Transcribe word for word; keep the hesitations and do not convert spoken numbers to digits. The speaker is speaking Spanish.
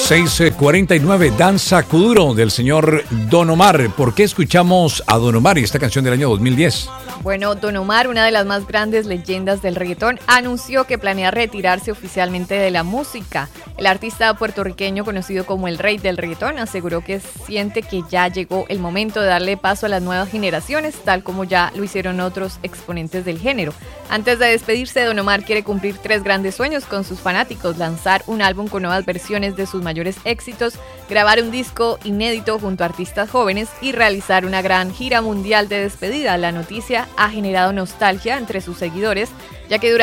seis cuarenta y nueve, Danza Kuduro del señor Don Omar. ¿Por qué escuchamos a Don Omar y esta canción del año dos mil diez? Bueno, Don Omar, una de las más grandes leyendas del reggaetón, anunció que planea retirarse oficialmente de la música. El artista puertorriqueño, conocido como el rey del reggaetón, aseguró que siente que ya llegó el momento de darle paso a las nuevas generaciones, tal como ya lo hicieron otros exponentes del género. Antes de despedirse, Don Omar quiere cumplir tres grandes sueños con sus fanáticos: lanzar un álbum con nuevas versiones de sus mayores éxitos, grabar un disco inédito junto a artistas jóvenes y realizar una gran gira mundial de despedida. La noticia ha generado nostalgia entre sus seguidores, ya que durante